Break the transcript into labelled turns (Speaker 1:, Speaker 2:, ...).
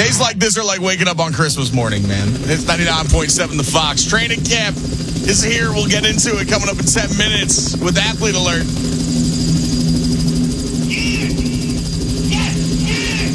Speaker 1: Days like this are like waking up on Christmas morning, man. It's 99.7 The Fox. Training camp is here. We'll get into it coming up in 10 minutes with Athlete Alert.